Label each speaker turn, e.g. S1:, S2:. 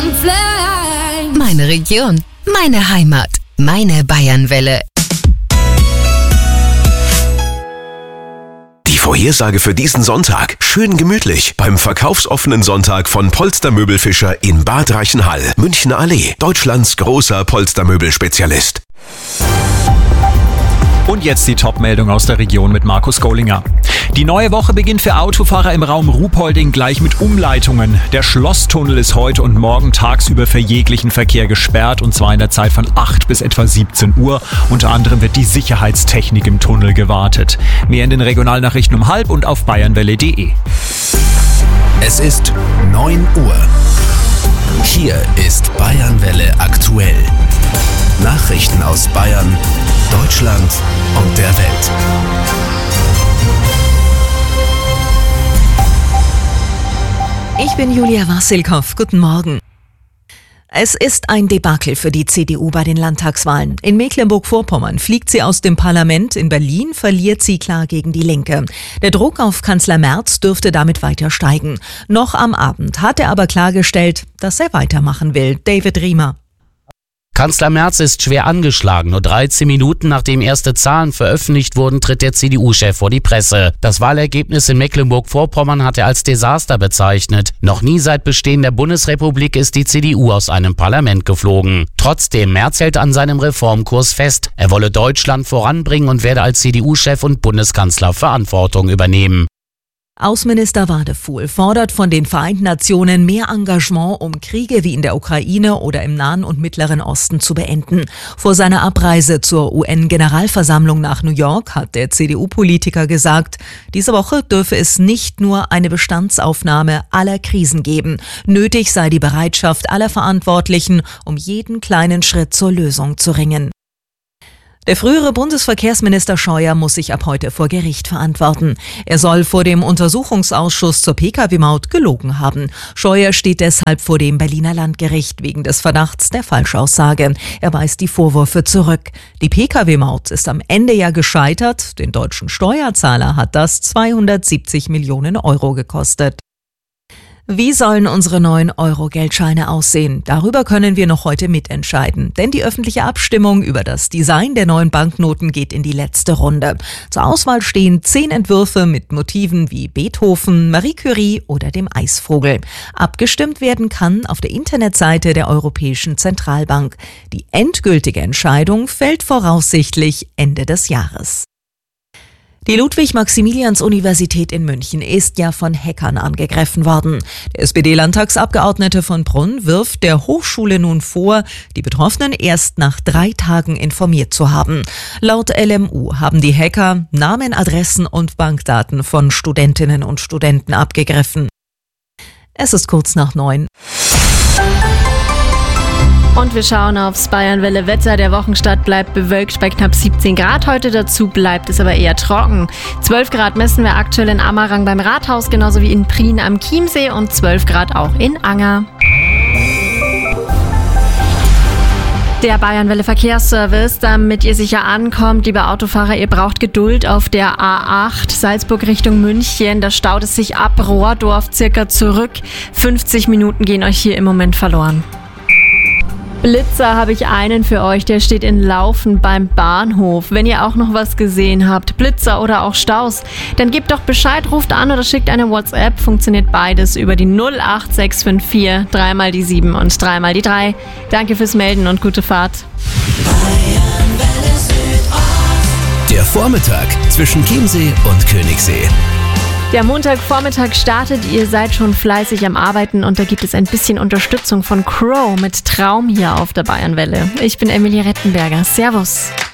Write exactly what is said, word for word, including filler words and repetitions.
S1: can fly.
S2: Meine Region, meine Heimat, meine Bayernwelle.
S3: Die Vorhersage für diesen Sonntag. Schön gemütlich beim verkaufsoffenen Sonntag von Polstermöbelfischer in Bad Reichenhall, Münchner Allee, Deutschlands großer Polstermöbelspezialist.
S4: Und jetzt die Top-Meldung aus der Region mit Markus Gollinger. Die neue Woche beginnt für Autofahrer im Raum Ruhpolding gleich mit Umleitungen. Der Schlosstunnel ist heute und morgen tagsüber für jeglichen Verkehr gesperrt, und zwar in der Zeit von acht bis etwa siebzehn Uhr. Unter anderem wird die Sicherheitstechnik im Tunnel gewartet. Mehr in den Regionalnachrichten um halb und auf bayernwelle punkt de.
S5: Es ist neun Uhr. Hier ist Bayernwelle aktuell. Nachrichten aus Bayern, Deutschland und der Welt.
S6: Ich bin Julia Wassilkow. Guten Morgen. Es ist ein Debakel für die C D U bei den Landtagswahlen. In Mecklenburg-Vorpommern fliegt sie aus dem Parlament, in Berlin verliert sie klar gegen die Linke. Der Druck auf Kanzler Merz dürfte damit weiter steigen. Noch am Abend hat er aber klargestellt, dass er weitermachen will. David Riemer.
S7: Kanzler Merz ist schwer angeschlagen. Nur dreizehn Minuten nachdem erste Zahlen veröffentlicht wurden, tritt der C D U-Chef vor die Presse. Das Wahlergebnis in Mecklenburg-Vorpommern hat er als Desaster bezeichnet. Noch nie seit Bestehen der Bundesrepublik ist die C D U aus einem Parlament geflogen. Trotzdem, Merz hält an seinem Reformkurs fest. Er wolle Deutschland voranbringen und werde als C D U-Chef und Bundeskanzler Verantwortung übernehmen.
S6: Außenminister Wadefuhl fordert von den Vereinten Nationen mehr Engagement, um Kriege wie in der Ukraine oder im Nahen und Mittleren Osten zu beenden. Vor seiner Abreise zur U N-Generalversammlung nach New York hat der C D U-Politiker gesagt, diese Woche dürfe es nicht nur eine Bestandsaufnahme aller Krisen geben. Nötig sei die Bereitschaft aller Verantwortlichen, um jeden kleinen Schritt zur Lösung zu ringen. Der frühere Bundesverkehrsminister Scheuer muss sich ab heute vor Gericht verantworten. Er soll vor dem Untersuchungsausschuss zur Pkw Maut gelogen haben. Scheuer steht deshalb vor dem Berliner Landgericht wegen des Verdachts der Falschaussage. Er weist die Vorwürfe zurück. Die Pkw Maut ist am Ende ja gescheitert. Den deutschen Steuerzahler hat das zweihundertsiebzig Millionen Euro gekostet. Wie sollen unsere neuen Euro-Geldscheine aussehen? Darüber können wir noch heute mitentscheiden. Denn die öffentliche Abstimmung über das Design der neuen Banknoten geht in die letzte Runde. Zur Auswahl stehen zehn Entwürfe mit Motiven wie Beethoven, Marie Curie oder dem Eisvogel. Abgestimmt werden kann auf der Internetseite der Europäischen Zentralbank. Die endgültige Entscheidung fällt voraussichtlich Ende des Jahres. Die Ludwig-Maximilians-Universität in München ist ja von Hackern angegriffen worden. Der S P D-Landtagsabgeordnete von Brunn wirft der Hochschule nun vor, die Betroffenen erst nach drei Tagen informiert zu haben. Laut L M U haben die Hacker Namen, Adressen und Bankdaten von Studentinnen und Studenten abgegriffen. Es ist kurz nach neun.
S8: Und wir schauen aufs Bayernwelle Wetter. Der Wochenstart bleibt bewölkt bei knapp siebzehn Grad. Heute dazu bleibt es aber eher trocken. zwölf Grad messen wir aktuell in Amarang beim Rathaus, genauso wie in Prien am Chiemsee und zwölf Grad auch in Anger. Der Bayernwelle Verkehrsservice, damit ihr sicher ankommt, liebe Autofahrer, ihr braucht Geduld auf der A acht Salzburg Richtung München. Da staut es sich ab Rohrdorf circa zurück. fünfzig Minuten gehen euch hier im Moment verloren. Blitzer habe ich einen für euch, der steht in Laufen beim Bahnhof. Wenn ihr auch noch was gesehen habt, Blitzer oder auch Staus, dann gebt doch Bescheid, ruft an oder schickt eine WhatsApp. Funktioniert beides über die null acht sechs fünf vier, dreimal die sieben und dreimal die drei. Danke fürs Melden und gute Fahrt.
S5: Der Vormittag zwischen Chiemsee und Königssee.
S8: Der Montagvormittag startet, ihr seid schon fleißig am Arbeiten und da gibt es ein bisschen Unterstützung von Crow mit Traum hier auf der Bayernwelle. Ich bin Emilie Rettenberger. Servus.